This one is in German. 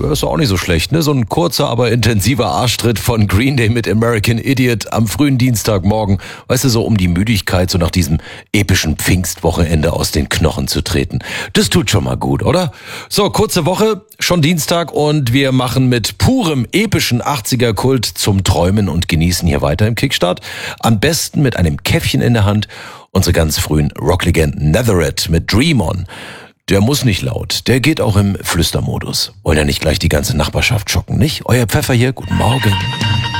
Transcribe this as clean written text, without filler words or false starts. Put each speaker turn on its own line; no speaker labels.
Ja, ist auch nicht so schlecht, ne? So ein kurzer, aber intensiver Arschtritt von Green Day mit American Idiot am frühen Dienstagmorgen. Weißt du, so um die Müdigkeit, so nach diesem epischen Pfingstwochenende aus den Knochen zu treten. Das tut schon mal gut, oder? So, kurze Woche, schon Dienstag und wir machen mit purem, epischen 80er-Kult zum Träumen und Genießen hier weiter im Kickstart. Am besten mit einem Käffchen in der Hand. Unsere ganz frühen Rocklegenden Nazareth mit Dream On. Der muss nicht laut, der geht auch im Flüstermodus. Wollen ja nicht gleich die ganze Nachbarschaft schocken, nicht? Euer Pfeffer hier, guten Morgen.